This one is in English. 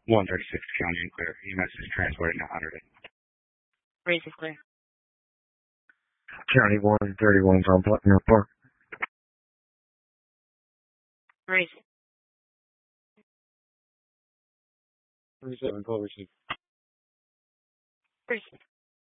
136 County and clear. EMS is transported now 100. Race is clear. County 131's on Blackmore Park. Race. 37, call receive. Race.